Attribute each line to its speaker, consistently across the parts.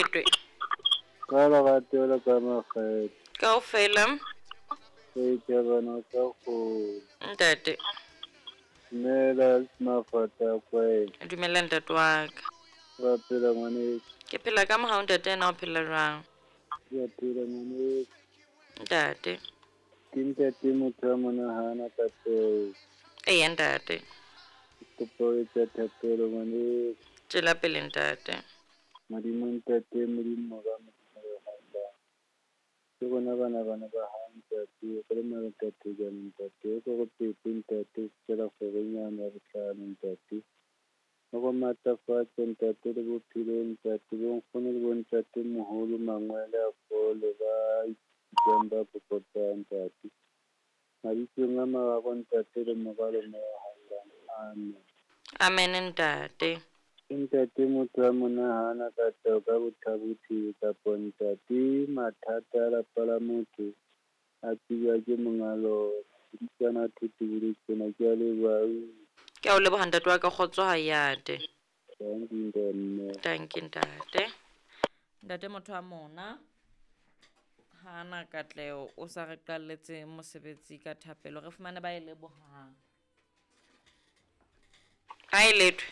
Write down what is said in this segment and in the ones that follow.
Speaker 1: letwe.
Speaker 2: Kala gatela ka makgethe.
Speaker 1: Kaofela.
Speaker 2: Re itebana ka go
Speaker 1: Ntate.
Speaker 2: dumela mafata kwa
Speaker 1: Dumela ntate wa ka.
Speaker 2: ra phela ngwane
Speaker 1: Ke phela ka mohau ntate na o phela jwang?
Speaker 2: ya phela ngwane
Speaker 1: Ntate.
Speaker 2: ke ntate motho a monahana ka teo
Speaker 1: Eya ntate.
Speaker 2: kopo e tsa thapelo ngwane
Speaker 1: Tswela pele ntate.
Speaker 2: modimo ntate modimo ba modimo ya handa ke bona bana ba hantate ke le mara ntate ja ntate ke go pepe ntate tsela go renyana re tlana ntate go matafatsa ntate le bophelo ntate bo nkgone le bontate moholo mangwele a fole ba itsemba bopotsa ntate mabitsong a mararo ntate le mogalo mo handang amen
Speaker 1: Amen ntate.
Speaker 2: ntate motho a monahana ka tao ka bothabothi kapo ntate mathata a lapa la motho a tsiwa ke mongalo ditsana thutubudi tsena ke a leboa
Speaker 1: Ke a o leboha ntate wa ka kgotso ha yate.
Speaker 2: mme
Speaker 1: Thank you ntate. Ntate motho a mona hana katleo o sa re qalletse mosebetsi ka thapelo re fumane ba e lebohang. Ha e letwe.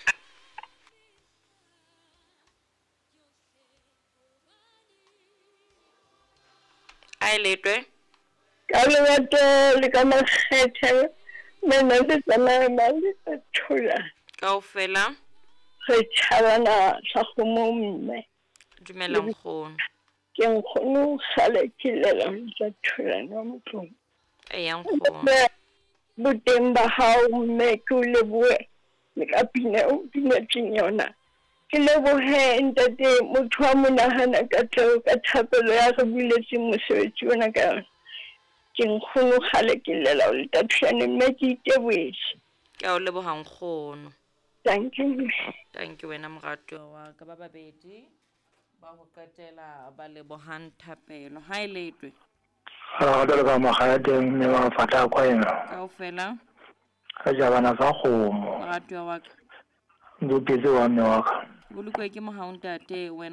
Speaker 1: Ha e letwe.
Speaker 3: Ka lewato le ka makgethe nna se tsamaya mali a thola
Speaker 1: Kaofela.
Speaker 3: re tšhabana sa kgomo mme
Speaker 1: Dumela nkgono.
Speaker 3: ke nkgono gale ke lela tsa thola no motlong
Speaker 1: Eya nkgono.
Speaker 3: boteng ba hao mme ke o lebohe le ka pina o pinetseng yona ke lebohe ntate motho wa monahana ka teo ka thapelo ya re buletseng mosebetsi ona ka yona ke nkgono gale ke lela o le tatlhane mme ke iteboetse
Speaker 1: Ke a o leboha nkgono.
Speaker 3: thank you
Speaker 1: Thank you wena moratuwa wa ka ba babedi ba ho qetela ba lebohang thapelo ha e letwe.
Speaker 4: Ra ga ka magate mme wa fata kwa ena
Speaker 1: Kaofela.
Speaker 4: ga jabana sa kgomo
Speaker 1: Moratuwa wa ka.
Speaker 4: ndo petse wa mme wa ka
Speaker 1: Bolokwe ke mohau ntate wena